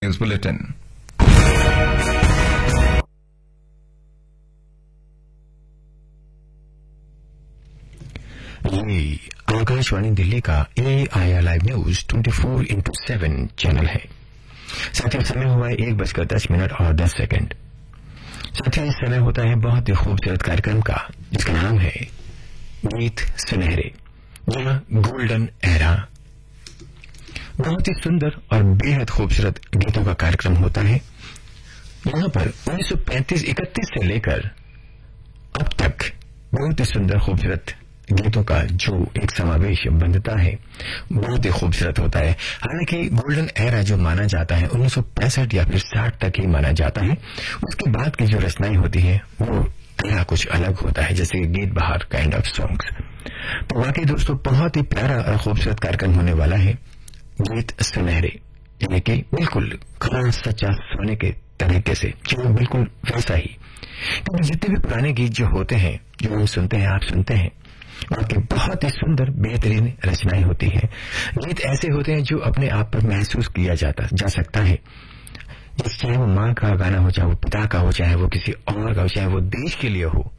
News bulletin. ये आकाशवाणी दिल्ली का AIR live news 24/7 channel है। साथियों, समय हुआ है 1:10 और 10 सेकंड। साथियों, इस समय होता है बहुत ही खूबसूरत कार्यक्रम का, जिसका नाम है गीत सुनहरे या गोल्डन एरा। बहुत ही सुंदर और बेहद खूबसूरत गीतों का कार्यक्रम होता है। यहाँ पर 1935-31 से लेकर अब तक बहुत ही सुंदर खूबसूरत गीतों का जो एक समावेश बनता है, बहुत ही खूबसूरत होता है। हालांकि गोल्डन एरा जो माना जाता है 1965 या फिर 60 तक ही माना जाता है। उसके बाद की जो रचनाएं होती है वो एरा कुछ अलग होता है, जैसे गीत बहार काइंड ऑफ सॉन्ग्स। तो वाकई दोस्तों, बहुत ही प्यारा और खूबसूरत कार्यक्रम होने वाला है गीत सुनहरे, यानी कि बिल्कुल खास सच्चा सोने के तरीके से, जो बिल्कुल वैसा ही। क्योंकि जितने भी पुराने गीत जो होते हैं, जो हम सुनते हैं, आप सुनते हैं, वाकई बहुत ही सुंदर बेहतरीन रचनाएं होती हैं। गीत ऐसे होते हैं जो अपने आप पर महसूस किया जा सकता है। चाहे वो माँ का गाना हो, चाहे वो पिता का हो, चाहे वो किसी और का हो, चाहे वो देश के लिए हो,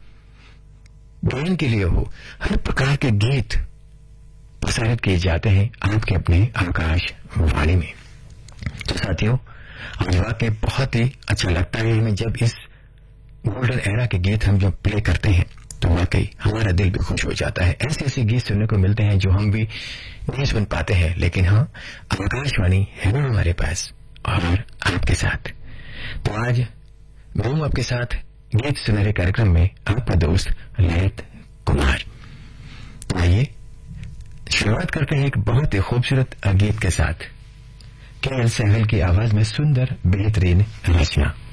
बहन के लिए हो, हर प्रकार के गीत प्रसारित किए जाते हैं आपके अपने आकाशवाणी में। तो साथियों, आज वाकई बहुत ही अच्छा लगता है हमें जब इस गोल्डन एरा के गीत हम जब प्ले करते हैं, तो वाकई हमारा दिल भी खुश हो जाता है। ऐसे ऐसे गीत सुनने को मिलते हैं जो हम भी नहीं सुन पाते हैं, लेकिन हाँ, आकाशवाणी है ना हमारे पास और आपके साथ। तो आज मैं हूं आपके साथ गीत सुनहरे कार्यक्रम में, आपका दोस्त ललित कुमार। तो आइए शुरुआत करते हैं एक बहुत ही खूबसूरत गीत के साथ। KL सहगल की आवाज में सुंदर बेहतरीन रचना।